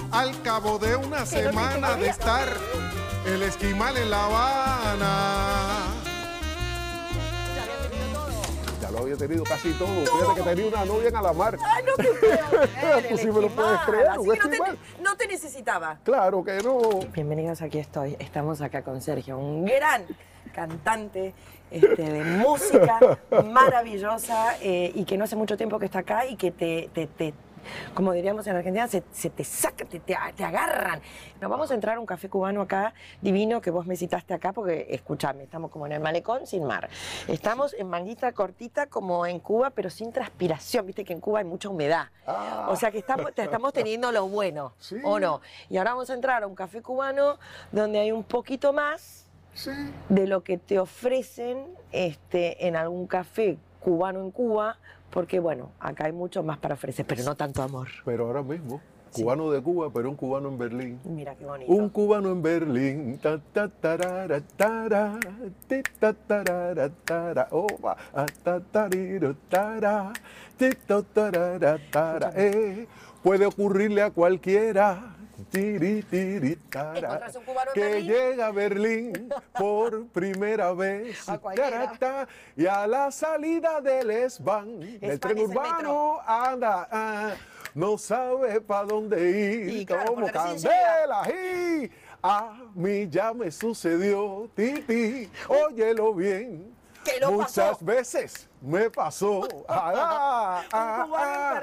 Al cabo de una semana de estar el esquimal en La Habana. Ya lo había tenido casi todo. Fíjate que tenía una novia en Alamar. Ay, no te puedo creer, Tú sí me lo puedes creer, Así un que esquimal. no te necesitaba. Claro que no. Bienvenidos, aquí estoy. Estamos acá con Sergio, un gran cantante de música maravillosa y que no hace mucho tiempo que está acá y que como diríamos en Argentina, se te saca, te agarran. Nos vamos a entrar a un café cubano acá, divino, que vos me citaste acá, porque, escúchame, estamos como en el malecón sin mar. Estamos en manguita cortita, como en Cuba, pero sin transpiración. Viste que en Cuba hay mucha humedad. O sea que estamos teniendo lo bueno, Sí. ¿o no? Y ahora vamos a entrar a un café cubano donde hay un poquito más Sí. de lo que te ofrecen en algún café cubano en Cuba, porque bueno, acá hay mucho más para ofrecer, pero no tanto amor. Pero ahora mismo, Sí. cubano de Cuba, pero un cubano en Berlín. Mira qué bonito. Un cubano en Berlín, ta ta tarara, tara, ti, ta tarara, tara, opa, a, ta tariro, tara, ti, ta tarara, tara, puede ocurrirle a cualquiera. Tiri, tiri, tara, Encontrarse un cubano en que Berlín. llega a Berlín por primera vez A cualquiera. tarata, y a la salida del S-Bahn, del tren es el urbano, anda, no sabe para dónde ir, Y claro, como porque recién candela, y a mí ya me sucedió, Titi, óyelo bien, ¿Qué lo muchas pasó? veces me pasó. Un cubano en